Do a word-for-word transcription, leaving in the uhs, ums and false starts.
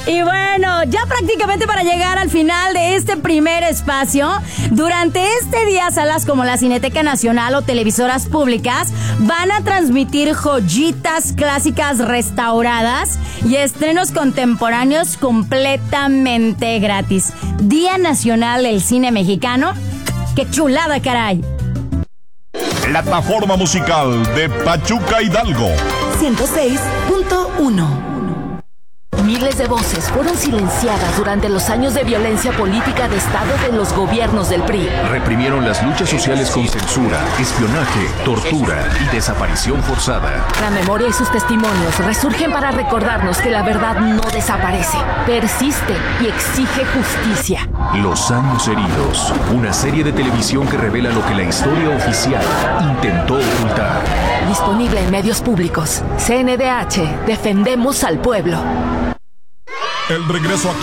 Y bueno, ya prácticamente para llegar al final de este primer espacio, durante este día salas como la Cineteca Nacional o televisoras públicas van a transmitir joyitas clásicas restauradas y estrenos contemporáneos completamente gratis. Día Nacional del Cine Mexicano. ¡Qué chulada, caray! Plataforma musical de Pachuca Hidalgo. ciento seis punto uno. Miles de voces fueron silenciadas durante los años de violencia política de Estado de los gobiernos del P R I. Reprimieron las luchas sociales con censura, espionaje, tortura y desaparición forzada. La memoria y sus testimonios resurgen para recordarnos que la verdad no desaparece, persiste y exige justicia. Los años heridos, una serie de televisión que revela lo que la historia oficial intentó ocultar. Disponible en medios públicos. C N D H, defendemos al pueblo. El regreso a